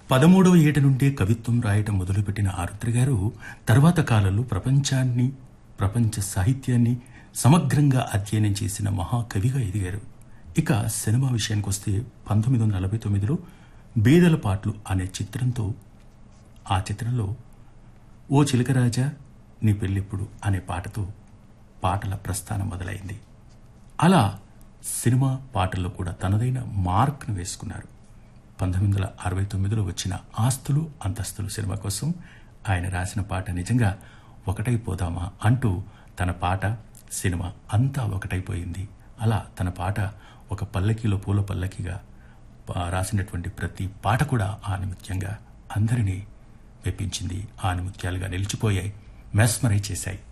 13వ ఏట నుండే కవిత్వం రాయటం మొదలుపెట్టిన ఆరుద్ర గారు తర్వాత కాలంలో ప్రపంచ సాహిత్యాన్ని సమగ్రంగా అధ్యయనం చేసిన మహాకవిగా ఎదిగారు. ఇక సినిమా విషయానికి వస్తే 1949లో బేదల పాటలు అనే చిత్రంతో ఆ చిత్రంలో ఓ చిలకరాజా నీ పెళ్ళెప్పుడు అనే పాటతో పాటల ప్రస్థానం మొదలైంది. అలా సినిమా పాటల్లో కూడా తనదైన మార్క్ను వేసుకున్నారు. 1969లో వచ్చిన ఆస్తులు అంతస్తులు సినిమా కోసం ఆయన రాసిన పాట నిజంగా ఒకటైపోదామా అంటూ తన పాట సినిమా అంతా ఒకటైపోయింది. అలా తన పాట ఒక పల్లకీలో పూల పల్లకిగా రాసినటువంటి ప్రతి పాట కూడా ఆనిముత్యంగా అందరినీ మెప్పించింది, ఆనిముత్యాలుగా నిలిచిపోయాయి, మెస్మరైజ్ చేశాయి.